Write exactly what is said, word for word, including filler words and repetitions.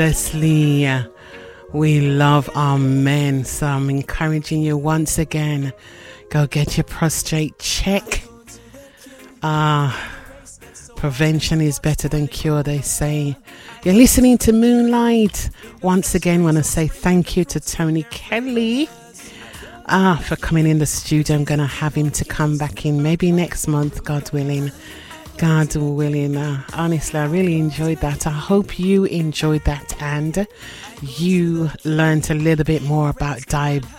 Firstly, we love our men, so I'm encouraging you once again, go get your prostate check. Ah, uh, prevention is better than cure, they say. You're listening to Moonlight. Once again, want to say thank you to Tony Kelly ah, for coming in the studio. I'm going to have him to come back in maybe next month, God willing. God willing. Uh, honestly, I really enjoyed that. I hope you enjoyed that and you learned a little bit more about diabetes.